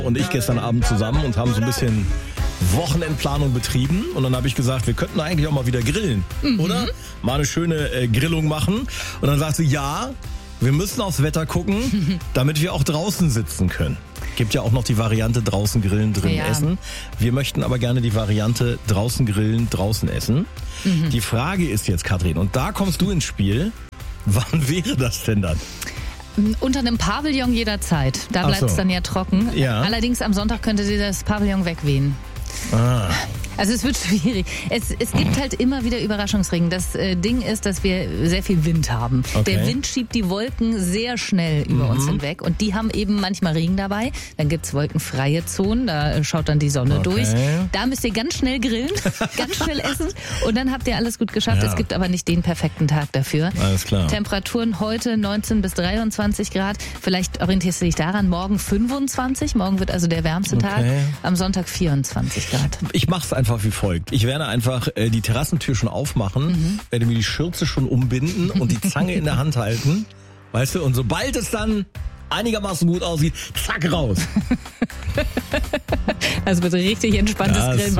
und ich gestern Abend zusammen und haben so ein bisschen Wochenendplanung betrieben. Und dann habe ich gesagt, wir könnten eigentlich auch mal wieder grillen, oder? Mal eine schöne Grillung machen. Und dann sagt sie, ja, wir müssen aufs Wetter gucken, damit wir auch draußen sitzen können. Gibt ja auch noch die Variante draußen grillen, drin essen. Wir möchten aber gerne die Variante draußen grillen, draußen essen. Die Frage ist jetzt, Katrin, und da kommst du ins Spiel, wann wäre das denn dann? Unter einem Pavillon jederzeit. Da bleibt es dann ja trocken. Ja. Allerdings am Sonntag könnte dir das Pavillon wegwehen. Also es wird schwierig. Es gibt halt immer wieder Überraschungsregen. Das Ding ist, dass wir sehr viel Wind haben. Okay. Der Wind schiebt die Wolken sehr schnell über uns hinweg. Und die haben eben manchmal Regen dabei. Dann gibt's wolkenfreie Zonen, da schaut dann die Sonne durch. Da müsst ihr ganz schnell grillen, ganz schnell essen. Und dann habt ihr alles gut geschafft. Es gibt aber nicht den perfekten Tag dafür. Alles klar. Temperaturen heute 19 bis 23 Grad. Vielleicht orientierst du dich daran, morgen 25. Morgen wird also der wärmste Tag. Am Sonntag 24 Grad. Ich mach's einfach wie folgt. Ich werde einfach die Terrassentür schon aufmachen, werde mir die Schürze schon umbinden und die Zange in der Hand halten. Weißt du, und sobald es dann einigermaßen gut aussieht, zack, raus. Also wird richtig entspanntes Grillen.